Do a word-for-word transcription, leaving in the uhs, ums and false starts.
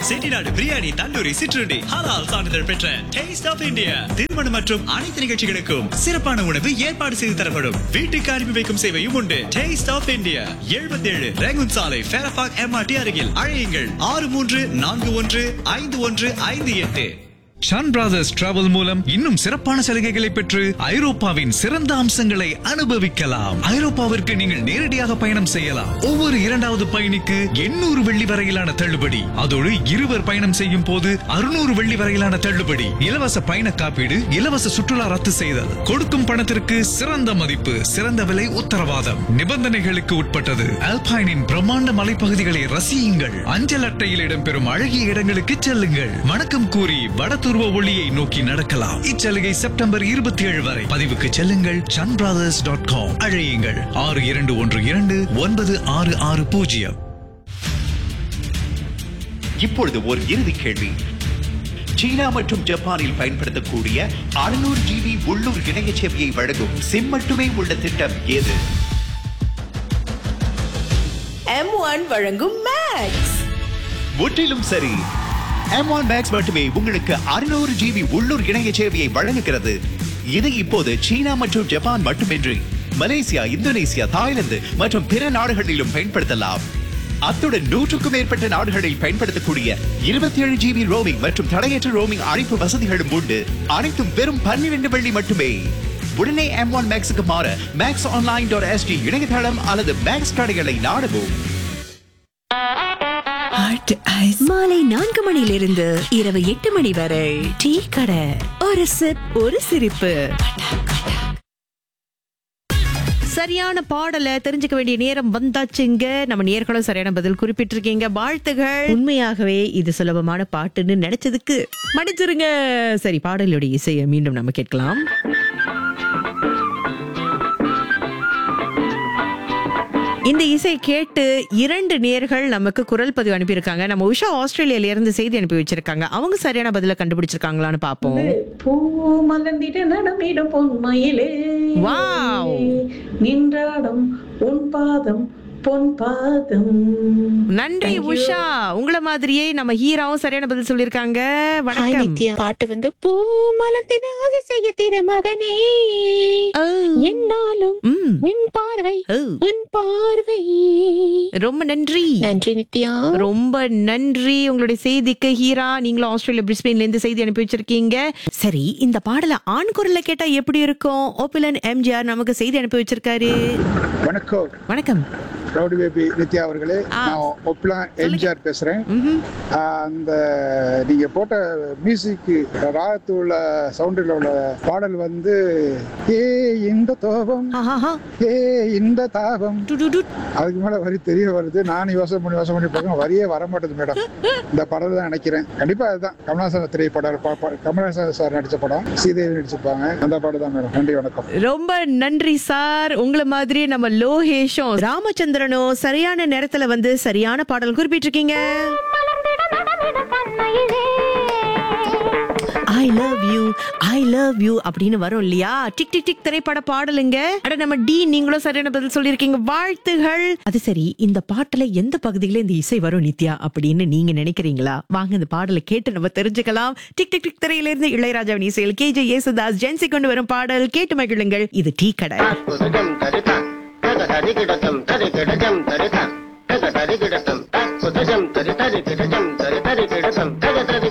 செட்டிநாடு பிரியாணி, தந்தூரி, சிற்றுண்டி, ஹலால் சான்றிதழ் பெற்ற டேஸ்ட் ஆஃப் இந்தியா. திருமணம் மற்றும் அனைத்து நிகழ்ச்சிகளுக்கும் சிறப்பான உணவு ஏற்பாடு செய்து தரப்படும். வீட்டுக்கு அனுப்பி வைக்கும் சேவையும் உண்டு. டேஸ்ட் ஆஃப் இந்தியா, எழுபத்தி ஏழு ரேகுன் சாலை, ஃபேரபாக் எம்ஆர்டி அருகில். அழையுங்கள் ஆறு மூன்று நான்கு ஒன்று ஐந்து ஒன்று ஐந்து எட்டு. ஷான் பிரதர்ஸ் டிராவல் மூலம் இன்னும் சிறப்பான சலுகைகளை பெற்று ஐரோப்பாவின் சிறந்த அம்சங்களை அனுபவிக்கலாம். ஐரோப்பாவிற்கு நீங்கள் நேரடியாக பயணம் செய்யலாம். ஒவ்வொரு இரண்டாவது பயணிக்கு எண்ணூறு வெள்ளி வரையிலான தள்ளுபடி. அதோடு இருவர் பயணம் செய்யும் போது அறுநூறு வெள்ளி வரையிலான தள்ளுபடி. இலவச பயண காப்பீடு, இலவச சுற்றுலா ரத்து செய்தல், கொடுக்கும் பணத்திற்கு சிறந்த மதிப்பு, சிறந்த விலை உத்தரவாதம். நிபந்தனைகளுக்கு உட்பட்டது. அல்பைனின் பிரம்மாண்ட மலைப்பகுதிகளை ரசியுங்கள். அஞ்சல் அட்டையில் இடம்பெறும் அழகிய இடங்களுக்கு செல்லுங்கள். வணக்கம் கூறி வட துருவ ஒளியை நோக்கி நடக்கலாம். இச்சலுகை செப்டம்பர் இருபத்தி ஏழு வரை. பதிவுக்கு செல்லுங்கள் சன் பிரதர்ஸ் டாட் காம். அழையுங்கள் ஆறு இரண்டு ஒன்று இரண்டு ஒன்பது ஆறு ஆறு பூஜ்ஜியம். இப்பொழுது ஒரு இறுதி கேள்வி. சீனா மற்றும் ஜப்பானில் பயன்படுத்தக்கூடிய அறுநூறு ஜிபி உள்ளூர் இணைய சேவையை வழங்கும் சிம் மட்டுமே உள்ள திட்டம் எது? எம் ஒன் வழங்கும் மேக்ஸ். முற்றிலும் சரி. எம் ஒன் மேக்ஸ் மட்டுமே உங்களுக்கு அறுநூறு ஜிபி உள்ளூர் இணைய சேவையை வழங்குகிறது. இது இப்போது சீனா மற்றும் ஜப்பான் மட்டுமின்றி மலேசியா, இந்தோனேசியா, தாய்லாந்து மற்றும் பிற நாடுகளிலும் பயன்படுத்தலாம். அத்துடன் நூற்றுக்கும் மேற்பட்ட நாடுகளில் பயன்படுத்தக்கூடிய இருபத்தி ஏழு ஜிபி ரோமிங் மற்றும் தடையற்ற ரோமிங் அழைப்பு வசதிகளும் உண்டு. அனைத்தும் வெறும் பன்னிரண்டு வெள்ளி மட்டுமே. உடனே எம் ஒன் மேக்ஸுக்கு மாற மேக்ஸ் ஆன்லைன் டாட் எஸ்டி இணையதளம் அல்லது மேக்ஸ் கடைகளை நாடவும். மாலை நான்கு மணியிலிருந்து இரவு எட்டு மணி வரை டீ கடை. ஒரு சிப், ஒரு சிரிப்பு. சரியான பாடலை தெரிஞ்சுக்க வேண்டிய நேரம் வந்தாச்சுங்க. நம்ம நேர்களும் சரியான பதில் குறிப்பிட்டிருக்கீங்க. வாழ்த்துகள். உண்மையாகவே இது சுலபமான பாட்டுன்னு நினைச்சதுக்கு மன்னிச்சிருங்க. சரி, பாடலுடைய இசையை மீண்டும் நம்ம கேட்கலாம். இந்த இசை கேட்டு இரண்டு நேர்கள் நமக்கு குரல் பதிவு அனுப்பியிருக்காங்க. நம்ம உஷா ஆஸ்திரேலியால இருந்து செய்தி அனுப்பி வச்சிருக்காங்க. அவங்க சரியான பதில கண்டுபிடிச்சிருக்காங்களான்னு பாப்போம். பூ மலர்ந்திட நடமிடும் பொன்மயிலே, வாவ், நின்றாடும் உன் பாதம் பொன் பாதம். நன்றி உஷா. உங்கள மாதிரியே நம்ம ஹீராவும் சரியான பதில் சொல்லிருக்காங்க. வணக்கம். பாட்டு வந்து பூ மலர்ந்திட ஆசை செய்ய திரு மகனே, என்னாலும் உன் பார்வை உன் பார்வை. ரொம்ப நன்றி. நன்றி நித்யா. ரொம்ப நன்றி உங்களுடைய செய்திக்கு ஹீரா. நீங்களும் ஆஸ்திரேலியா பிரிஸ்பெயின்ல இருந்து செய்தி அனுப்பி வச்சிருக்கீங்க. சரி, இந்த பாடல ஆண் குரல்ல கேட்டா எப்படி இருக்கும்? ஓபிலன் எம்ஜிஆர் நமக்கு செய்தி அனுப்பி வச்சிருக்காரு. வணக்கம். வணக்கம் ரவுடி பேபி நித்யா அவர்களே. நான் ஒப்லா எம்ஜிஆர் பேசுறேன். அந்த நீங்க போட்ட மியூசிக் ராகத்து உள்ள சவுண்டில் உள்ள பாடல் வந்து ஏ இந்த தோபம், ஏ இந்த தாபம், அதுக்கு மேல வரி தெரிய வருது. நானும் யோசனை பண்ணி யோசனை பண்ணி பார்க்க வரியே வர மாட்டேது மேடம். இந்த பாடல் தான் நினைக்கிறேன். கண்டிப்பா அதுதான் கமலஹாசன் திரைப்படம், கமலஹாசன் சார் நடிச்ச படம், ஸ்ரீதேவி நடிச்சிருப்பாங்க. அந்த பாடல் தான் மேடம். நன்றி, வணக்கம். ரொம்ப நன்றி சார். உங்களை மாதிரி நம்ம லோகேஷும் ராமச்சந்திரனும் சரியான நேரத்துல வந்து சரியான பாடல் குறிப்பிட்டிருக்கீங்க. I love you, I love you அப்படின்னு வரும் இல்லையா? டிக் டிக் டிக் திரைப்பட பாடலுங்க. அட நம்ம டி, நீங்களும் சரியான பதில் சொல்லிருக்கீங்க. வாழ்த்துகள். அது சரி, இந்த பாட்டுல எந்த பகுதியில இந்த இசை வரும் நித்யா அப்படின்னு நீங்க நினைக்கிறீங்களா? வாங்க இந்த பாடலை கேட்டு நம்ம தெரிஞ்சுக்கலாம். டிக் டிக் டிக் திரையில இருந்து இளையராஜாவின் இசையில் கே ஜே யேசுதாஸ், ஜென்சி கொண்டு வரும் பாடல் கேட்டு மகிழுங்கள். இது டீ கடை. தரிகிடத்தம் தரிகிடஜம் தரிதா தரிகிடத்தம் தரிகிடத்தம் தரிகிடஜம் தரிதரிகிடஜம் தரிதரிகிடத்தம் தரிதரி